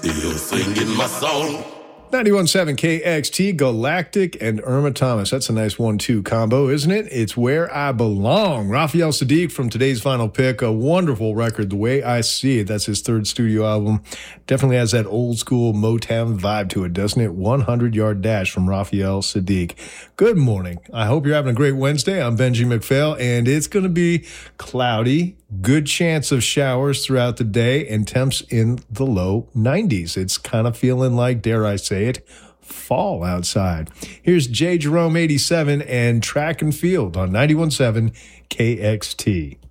Still singing my song. 91.7 KXT, Galactic and Irma Thomas. That's a nice 1-2 combo, isn't it? It's Where I Belong. Raphael Saadiq from today's final pick. A wonderful record, The Way I See It. That's his third studio album. Definitely has that old school Motown vibe to it, doesn't it? 100-yard dash from Raphael Saadiq. Good morning. I hope you're having a great Wednesday. I'm Benji McPhail, and it's going to be cloudy. Good chance of showers throughout the day and temps in the low 90s. It's kind of feeling like, dare I say it, fall outside. Here's J. Jerome 87 and Track and Field on 91.7 KXT.